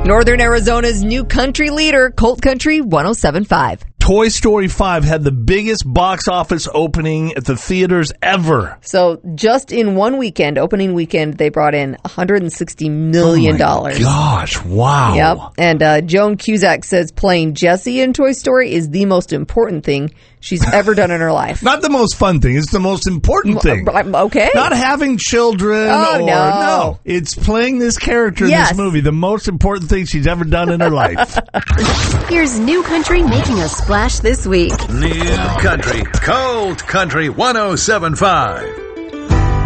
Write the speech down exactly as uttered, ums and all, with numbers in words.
Northern Arizona's new country leader, Colt Country one oh seven point five. Toy Story five had the biggest box office opening at the theaters ever. So just in one weekend, opening weekend, they brought in one hundred sixty million dollars. Oh my gosh, wow. Yep. And uh, Joan Cusack says playing Jessie in Toy Story is the most important thing she's ever done in her life. Not the most fun thing. It's the most important thing. Okay. Not having children. Oh, or, no. no. It's playing this character Yes. in this movie. The most important thing she's ever done in her life. Here's New Country making a splash this week. New Country, Colt Country one oh seven point five.